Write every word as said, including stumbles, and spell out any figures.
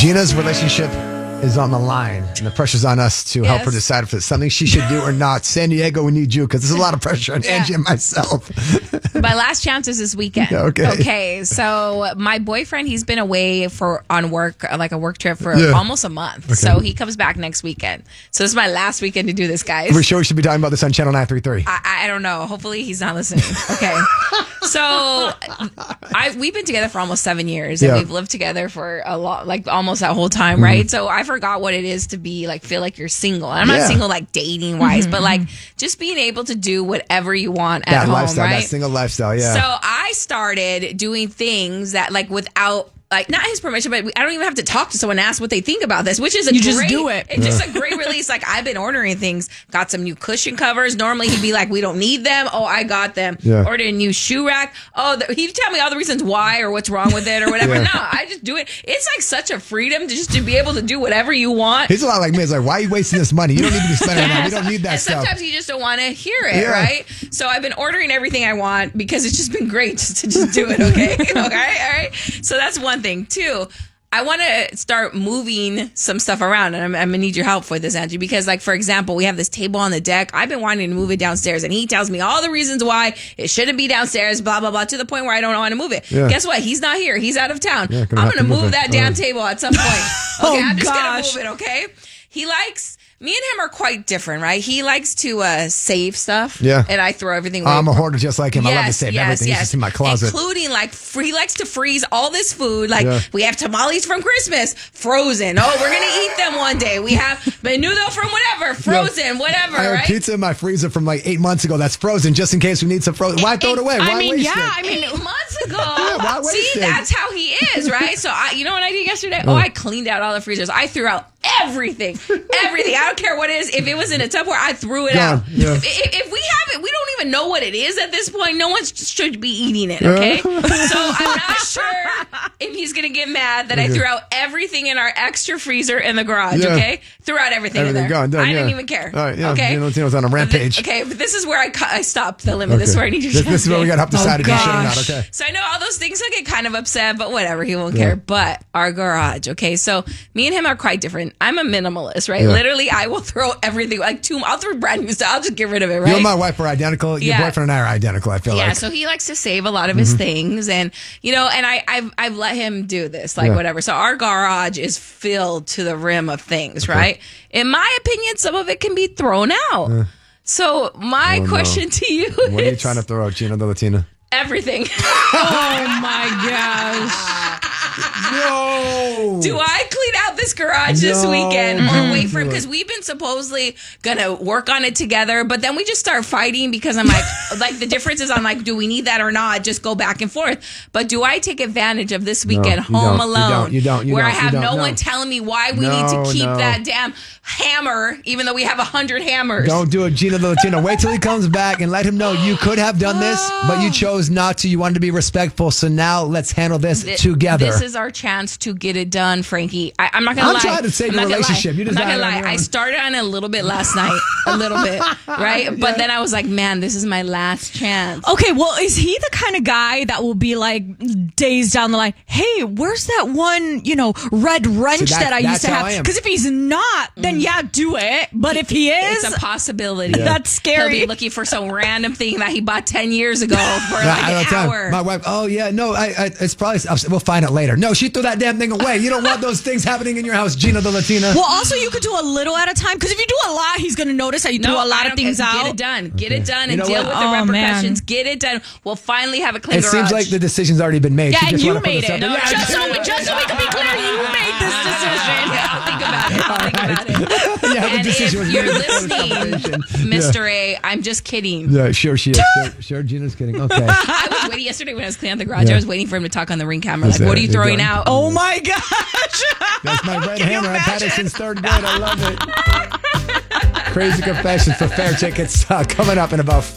Gina's relationship is on the line, and the pressure's on us to yes. help her decide if it's something she should do or not. San Diego, we need you because there's a lot of pressure on yeah. Angie and myself. My last chance is this weekend. Okay. Okay. So my boyfriend, he's been away for on work, like a work trip for yeah. almost a month. Okay. So he comes back next weekend. So this is my last weekend to do this, guys. We're sure we should be talking about this on Channel nine three three. I, I don't know. Hopefully he's not listening. Okay. So I we've been together for almost seven years, and yeah. we've lived together for a lot, like almost that whole time, mm-hmm. right? So I forgot what it is to be like feel like you're single. And I'm yeah. not single like dating wise, mm-hmm. but like just being able to do whatever you want at that home, lifestyle, right? That single lifestyle, yeah. So I started doing things that like without. Like, not his permission, but I don't even have to talk to someone and ask what they think about this, which is a you great... just do it. It's just a great release. Like, I've been ordering things. Got some new cushion covers. Normally, he'd be like, we don't need them. Oh, I got them. Yeah. Ordered a new shoe rack. Oh, the, he'd tell me all the reasons why or what's wrong with it or whatever. Yeah. No, I just do it. It's like such a freedom to just to be able to do whatever you want. He's a lot like me. It's like, why are you wasting this money? You don't need to be spending it on. We don't need that and stuff. Sometimes you just don't want to hear it, yeah. right? So I've been ordering everything I want because it's just been great just to just do it, okay? Okay, all right? So that's one thing. Two, I want to start moving some stuff around, and I'm, I'm going to need your help for this, Angie, because, like, for example, we have this table on the deck. I've been wanting to move it downstairs, and he tells me all the reasons why it shouldn't be downstairs, blah, blah, blah, to the point where I don't want to move it. Yeah. Guess what? He's not here. He's out of town. Yeah, I'm going to move, move that damn table at some point. Okay, oh, I'm just going to move it, okay? He likes... Me and him are quite different, right? He likes to uh, save stuff. Yeah. And I throw everything away. I'm a hoarder just like him. Yes, I love to save yes, everything. Yes. It's just in my closet. Including, like, he likes to freeze all this food. Like, yeah. we have tamales from Christmas, frozen. Oh, we're going to eat them one day. We have menudo from whatever, frozen, yeah. whatever, I have right? pizza in my freezer from, like, eight months ago that's frozen just in case we need some frozen. Why throw it away? Why I mean, waste yeah, it? I mean, eight months ago. Yeah, why waste See, it? that's how he is, right? So, I, you know what I did yesterday? Oh, I cleaned out all the freezers. I threw out everything. Everything. I don't care what it is. If it was in a Tupperware, I threw it Gone. out. Yeah. If, if we have it, we don't even know what it is at this point. No one should be eating it, okay? So I'm not sure if he's going to get mad that okay. I threw out everything in our extra freezer in the garage, yeah. okay? Threw out everything, everything in there. Gone, done, I yeah. didn't even care. All right, yeah. Okay? You know, Tino's on a rampage. But this, okay, but this is where I, cu- I stopped the limit. Okay. This is where I need your This, this is where we got to have to decide oh, if you should or not, okay? So I know all those things will get kind of upset, but whatever, he won't yeah. care. But our garage, okay? So me and him are quite different. I'm a minimalist, right? Yeah. Literally, I will throw everything, like two, I'll throw brand new stuff. I'll just get rid of it, right? You and my wife are identical. Your yeah. boyfriend and I are identical, I feel yeah, like. Yeah, so he likes to save a lot of his mm-hmm. things. And, you know, and I, I've, I've let him do this, like yeah. whatever. So our garage is filled to the rim of things, okay. right? In my opinion, some of it can be thrown out. Uh, oh, so my question no. to you what is... What are you trying to throw out, Gina the Latina? Everything. Oh, my gosh. No. Do I clean out this garage no. this weekend or wait for him? Because we've been supposedly gonna work on it together, but then we just start fighting because I'm like, like the difference is I'm like, do we need that or not? Just go back and forth. But do I take advantage of this weekend no, home don't. alone, you don't, you don't, you where don't, I have you no don't, one no. telling me why we no, need to keep no. that damn hammer, even though we have a hundred hammers? Don't do it, Gina the Latina. Wait till he comes back and let him know you could have done this, but you chose not to. You wanted to be respectful. So now let's handle this Th- together. This is our chance to get it done, Frankie. I, I'm not gonna I'm lie. trying to save I'm your relationship. Lie. You I'm not gonna lie. on I started on it a little bit last night, a little bit, right? Yeah. But then I was like, man, this is my last chance. Okay, well, is he the kind of guy that will be like days down the line, hey, where's that one, you know, red wrench so that, that I used to have? Because if he's not, then mm. yeah, do it. But if he is, it's a possibility. Yeah. That's scary. He'll be looking for some random thing that he bought ten years ago for like an hour. My wife, oh yeah, no, I, I it's probably, we'll find it later. No, she threw that damn thing away. You don't want those things happening in your house, Gina the Latina. Well, also, you could do a little at a time, because if you do a lot, he's going to notice that you no, threw a lot I of things care. out. Get it done. Get it done and you know deal what? with the oh, repercussions. Man. Get it done. We'll finally have a clean It garage. seems like the decision's already been made. Yeah, she and just you wanna put made this it. up. No, Yeah, just, so we, just so we can be clear, you made this decision. Yeah, I'll think about it. I'll think about it. Yeah, the and decision if was you're made before the listening, Mister A, I'm just kidding. Yeah, sure she is. Sure, sure Gina's kidding. Okay. I was waiting yesterday when I was cleaning out the garage. Yeah. I was waiting for him to talk on the Ring camera. That's Like, it. what are you You're throwing done. out? Oh my gosh. That's my red Can hammer. you I've had it imagine? since third grade. I love it. Crazy Confessions for Fair Tickets uh, coming up in about